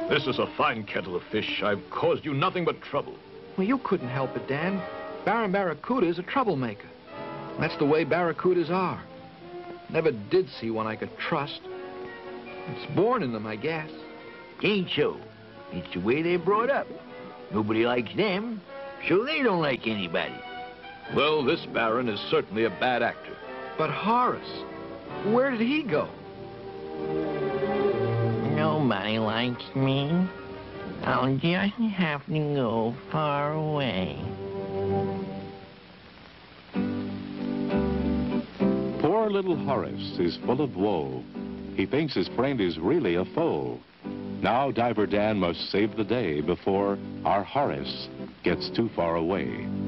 This is a fine kettle of fish. I've caused you nothing but trouble. Well, you couldn't help it, Dan. Baron Barracuda is a troublemaker. That's the way barracudas are. Never did see one I could trust. It's born in them, I guess. Ain't so. It's the way they're brought up. Nobody likes them, so they don't like anybody. Well, this Baron is certainly a bad actor. But Horace, where did he go? Nobody likes me. I'll just have to go far away. Poor little Horace is full of woe. He thinks his friend is really a foe. Now Diver Dan must save the day before our Horace gets too far away.